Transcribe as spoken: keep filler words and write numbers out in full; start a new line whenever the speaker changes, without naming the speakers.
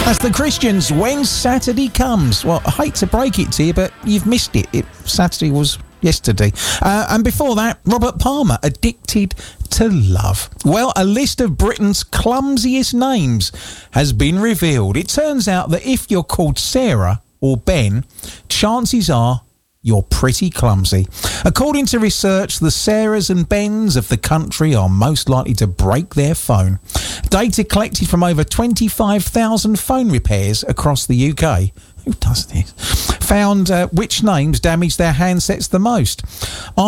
That's the Christians, When Saturday Comes. Well, I hate to break it to you, but you've missed it. it Saturday was yesterday. Uh, and before that, Robert Palmer, Addicted to Love. Well, a list of Britain's clumsiest names has been revealed. It turns out that if you're called Sarah or Ben, chances are you're pretty clumsy. According to research, the Sarahs and Bens of the country are most likely to break their phone. Data collected from over twenty-five thousand phone repairs across the U K, who does this, found uh, which names damage their handsets the most.